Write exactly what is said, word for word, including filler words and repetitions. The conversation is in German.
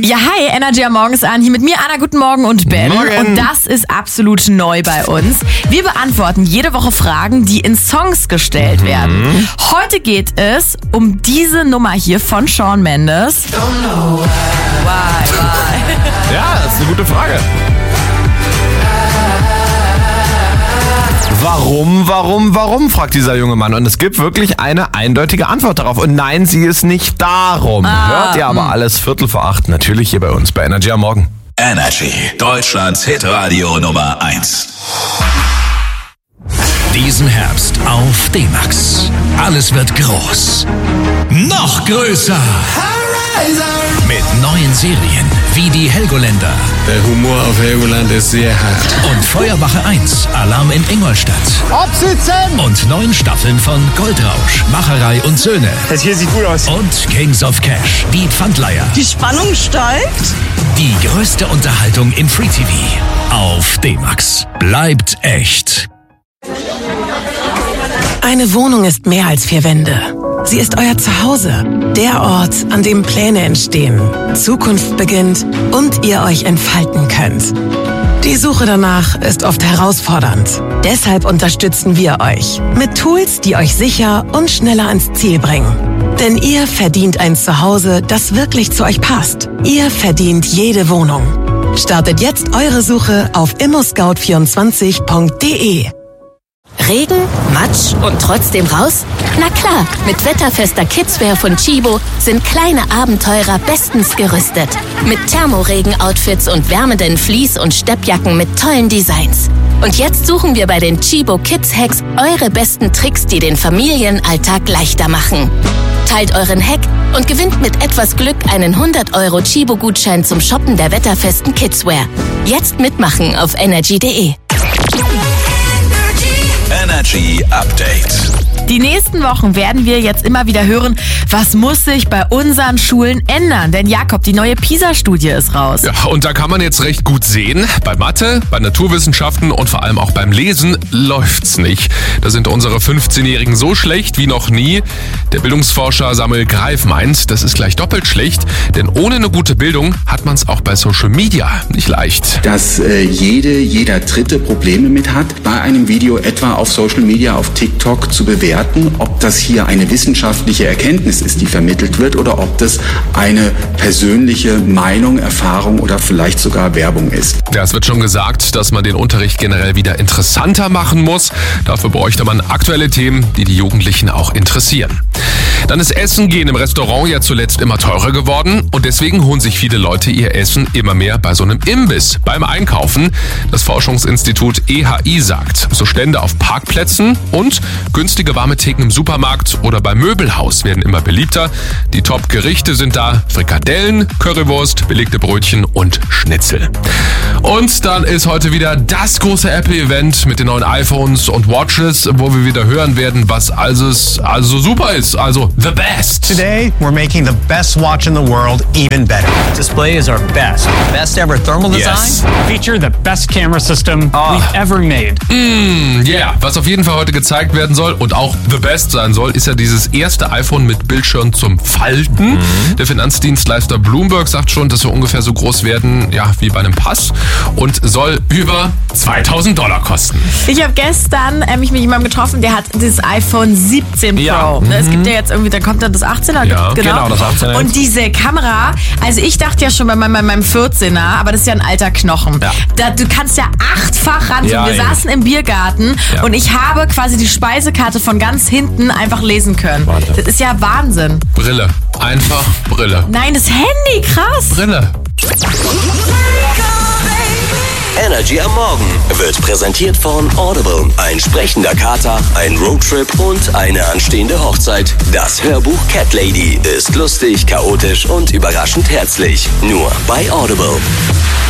Ja, hi, Energy am Morgen ist an. Hier mit mir, Anna, guten Morgen und Ben. Morgen. Und das ist absolut neu bei uns. Wir beantworten jede Woche Fragen, die in Songs gestellt Mhm. werden. Heute geht es um diese Nummer hier von Shawn Mendes. Don't know why, why, why. Ja, das ist eine gute Frage. Warum, warum, warum, fragt dieser junge Mann. Und es gibt wirklich eine eindeutige Antwort darauf. Und nein, sie ist nicht darum. Ah, Hört ihr aber mh. alles Viertel vor acht. Natürlich hier bei uns bei Energy am Morgen. Energy, Deutschlands Hitradio Nummer eins. Diesen Herbst auf D-Max. Alles wird groß. Noch größer. Mit neuen Serien wie die Helgoländer. Der Humor auf Helgoland ist sehr hart. Und Feuerwache eins, Alarm in Ingolstadt. Absitzen! Und neun Staffeln von Goldrausch, Macherei und Söhne. Das hier sieht gut aus. Und Kings of Cash, die Pfandleiher. Die Spannung steigt. Die größte Unterhaltung im Free-T V. Auf D-Max. Bleibt echt. Eine Wohnung ist mehr als vier Wände. Sie ist euer Zuhause. Der Ort, an dem Pläne entstehen, Zukunft beginnt und ihr euch entfalten könnt. Die Suche danach ist oft herausfordernd. Deshalb unterstützen wir euch mit Tools, die euch sicher und schneller ans Ziel bringen. Denn ihr verdient ein Zuhause, das wirklich zu euch passt. Ihr verdient jede Wohnung. Startet jetzt eure Suche auf immo scout vierundzwanzig punkt de. Regen, Matsch und trotzdem raus? Na klar, mit wetterfester Kidswear von Chibo sind kleine Abenteurer bestens gerüstet. Mit Thermoregen-Outfits und wärmenden Fleece- und Steppjacken mit tollen Designs. Und jetzt suchen wir bei den Chibo Kids Hacks eure besten Tricks, die den Familienalltag leichter machen. Teilt euren Hack und gewinnt mit etwas Glück einen hundert Euro Chibo-Gutschein zum Shoppen der wetterfesten Kidswear. Jetzt mitmachen auf energy punkt de. Energy Update. Die nächsten Wochen werden wir jetzt immer wieder hören, was muss sich bei unseren Schulen ändern? Denn Jakob, die neue PISA-Studie ist raus. Ja, und da kann man jetzt recht gut sehen, bei Mathe, bei Naturwissenschaften und vor allem auch beim Lesen läuft's nicht. Da sind unsere fünfzehnjährigen so schlecht wie noch nie. Der Bildungsforscher Samuel Greif meint, das ist gleich doppelt schlecht, denn ohne eine gute Bildung hat man es auch bei Social Media nicht leicht. Dass äh, jede, jeder Dritte Probleme mit hat, bei einem Video etwa auf Social Media, auf TikTok zu bewerten, ob das hier eine wissenschaftliche Erkenntnis ist, die vermittelt wird, oder ob das eine persönliche Meinung, Erfahrung oder vielleicht sogar Werbung ist. Ja, es wird schon gesagt, dass man den Unterricht generell wieder interessanter machen muss. Dafür bräuchte man aktuelle Themen, die die Jugendlichen auch interessieren. Dann ist Essen gehen im Restaurant ja zuletzt immer teurer geworden und deswegen holen sich viele Leute ihr Essen immer mehr bei so einem Imbiss beim Einkaufen. Das Forschungsinstitut E H I sagt, so Stände auf Parkplätzen und günstige warme Theken im Supermarkt oder beim Möbelhaus werden immer beliebter. Die Top-Gerichte sind da Frikadellen, Currywurst, belegte Brötchen und Schnitzel. Und dann ist heute wieder das große Apple-Event mit den neuen iPhones und Watches, wo wir wieder hören werden, was alles also super ist, also the best. Today, we're making the best watch in the world even better. Display is our best. Best ever thermal design. Yes. Feature the best camera system Ah. we've ever made. Mm, yeah, was auf jeden Fall heute gezeigt werden soll und auch the best sein soll, ist ja dieses erste iPhone mit Bildschirm zum Falten. Mhm. Der Finanzdienstleister Bloomberg sagt schon, dass wir ungefähr so groß werden, ja, wie bei einem Pass und soll über zweitausend Dollar kosten. Ich habe gestern äh, mich mit jemandem getroffen, der hat dieses iPhone siebzehn Pro. Ja. Ne, es gibt ja jetzt irgendwie, da kommt dann das achtzehner. Ja, genau, das achtzehner. Und diese Kamera, also ich dachte ja schon bei meinem, bei meinem vierzehner, aber das ist ja ein alter Knochen. Ja. Da, du kannst ja achtfach ran. Ja, wir ey. saßen im Biergarten Ja. und ich habe quasi die Speisekarte von ganz hinten einfach lesen können. Warte. Das ist ja Wahnsinn. Brille. Einfach Brille. Nein, das Handy, krass. Brille. Energy am Morgen wird präsentiert von Audible. Ein sprechender Kater, ein Roadtrip und eine anstehende Hochzeit. Das Hörbuch Cat Lady ist lustig, chaotisch und überraschend herzlich. Nur bei Audible.